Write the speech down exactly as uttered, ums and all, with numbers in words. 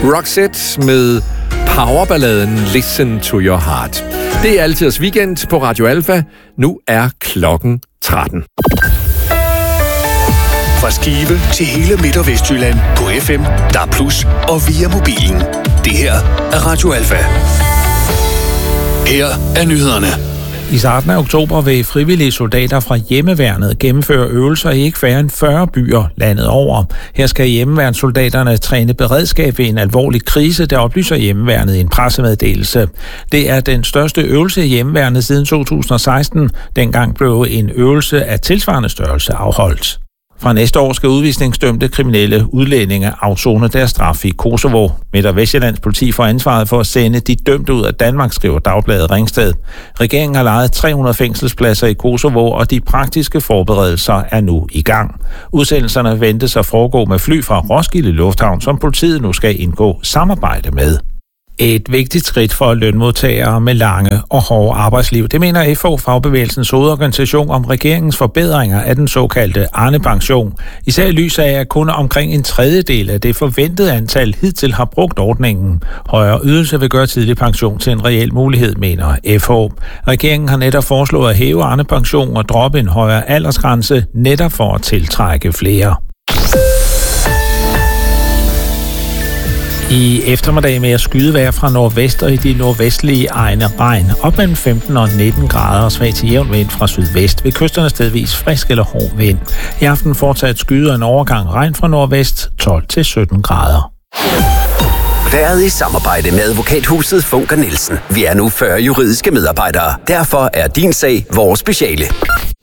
Roxette med powerballaden Listen to Your Heart. Det er Altids Weekend på Radio Alfa. Nu er klokken tretten. Fra Skive til hele Midt- og Vestjylland på F M, D A B plus, og via mobilen. Det her er Radio Alfa. Her er nyhederne. I starten af oktober vil frivillige soldater fra hjemmeværnet gennemføre øvelser i ikke færre end fyrre byer landet over. Her skal hjemmeværnssoldaterne træne beredskab ved en alvorlig krise, der oplyser hjemmeværnet i en pressemeddelelse. Det er den største øvelse i hjemmeværnet siden to tusind og seksten. Dengang blev en øvelse af tilsvarende størrelse afholdt. Fra næste år skal udvisningsdømte kriminelle udlændinge afsone deres straf i Kosovo. Midt- og Vestjyllands politi får ansvaret for at sende de dømte ud af Danmark, skriver Dagbladet Ringsted. Regeringen har lejet tre hundrede fængselspladser i Kosovo, og de praktiske forberedelser er nu i gang. Udsendelserne ventes at foregå med fly fra Roskilde Lufthavn, som politiet nu skal indgå samarbejde med. Et vigtigt skridt for lønmodtagere med lange og hårde arbejdsliv. Det mener F H, fagbevægelsens hovedorganisation, om regeringens forbedringer af den såkaldte Arne-pension. Især i lys af, at kun omkring en tredjedel af det forventede antal hidtil har brugt ordningen. Højere ydelse vil gøre tidlig pension til en reel mulighed, mener F H. Regeringen har netop foreslået at hæve Arne-pension og droppe en højere aldersgrænse, netop for at tiltrække flere. I eftermiddag med at skydevejr fra nordvest og i de nordvestlige egne regn. Op mellem femten og nitten grader og svag til jævn vind fra sydvest. Ved kysterne stedvis frisk eller hård vind. I aften fortsat skyde og en overgang regn fra nordvest, tolv til sytten grader. Været i samarbejde med advokathuset Funker Nielsen. Vi er nu fyrre juridiske medarbejdere. Derfor er din sag vores speciale.